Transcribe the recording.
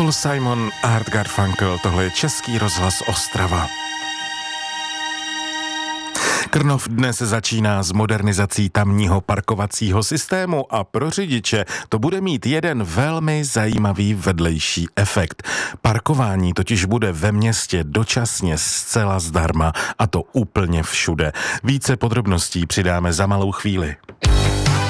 Paul Simon, Art Garfunkel, tohle je Český rozhlas Ostrava. Krnov dnes začíná s modernizací tamního parkovacího systému a pro řidiče to bude mít jeden velmi zajímavý vedlejší efekt. Parkování totiž bude ve městě dočasně zcela zdarma a to úplně všude. Více podrobností přidáme za malou chvíli.